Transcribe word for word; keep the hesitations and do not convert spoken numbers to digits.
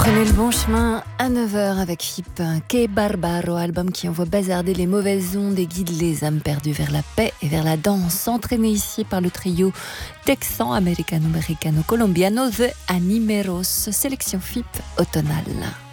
Prenez le bon chemin à neuf heures avec Philippe. Que Barbaro, album qui envoie bazarder les mauvaises ondes et guide les âmes perdues vers la paix et vers la danse. Entraîné ici par le trio texan americano-americano-colombiano The Animeros, sélection Philippe automnale.